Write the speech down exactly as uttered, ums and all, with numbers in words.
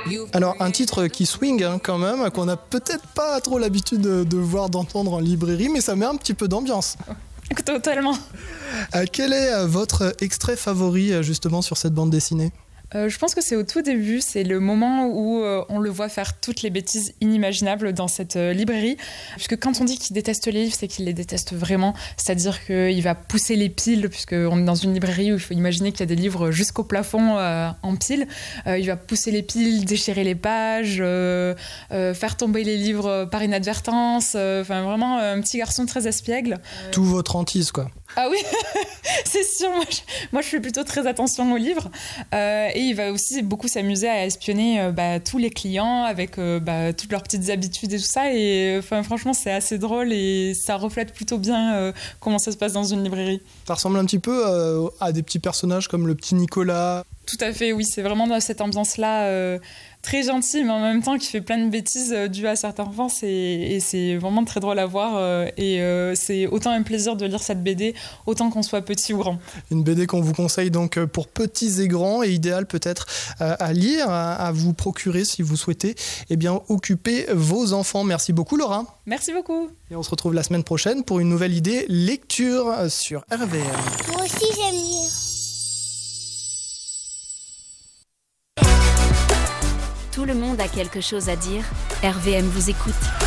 Alors un titre qui swing hein, quand même, qu'on n'a peut-être pas trop l'habitude de, de voir, d'entendre en librairie, mais ça met un petit peu d'ambiance. Totalement. Euh, quel est votre extrait favori justement sur cette bande dessinée ? Euh, je pense que c'est au tout début, c'est le moment où euh, on le voit faire toutes les bêtises inimaginables dans cette euh, librairie. Puisque quand on dit qu'il déteste les livres, c'est qu'il les déteste vraiment. C'est-à-dire qu'il va pousser les piles, puisqu'on est dans une librairie où il faut imaginer qu'il y a des livres jusqu'au plafond euh, en piles. Euh, il va pousser les piles, déchirer les pages, euh, euh, faire tomber les livres par inadvertance. Euh, enfin, vraiment un petit garçon très espiègle. Tout votre hantise, quoi. Ah oui, c'est sûr. Moi je, moi, je fais plutôt très attention aux livres. Euh, et il va aussi beaucoup s'amuser à espionner euh, bah, tous les clients avec euh, bah, toutes leurs petites habitudes et tout ça. Et enfin, franchement, c'est assez drôle et ça reflète plutôt bien euh, comment ça se passe dans une librairie. Ça ressemble un petit peu euh, à des petits personnages comme le petit Nicolas. Tout à fait, oui. C'est vraiment dans cette ambiance-là, euh, très gentil, mais en même temps qui fait plein de bêtises euh, dues à certains enfants. C'est, et c'est vraiment très drôle à voir. Euh, et euh, c'est autant un plaisir de lire cette B D, autant qu'on soit petit ou grand. Une B D qu'on vous conseille donc pour petits et grands, et idéal peut-être euh, à lire, à, à vous procurer si vous souhaitez eh bien, occuper vos enfants. Merci beaucoup Laura. Merci beaucoup. Et on se retrouve la semaine prochaine pour une nouvelle idée lecture sur R V M. Moi aussi j'aime lire. Tout le monde a quelque chose à dire. R V M vous écoute.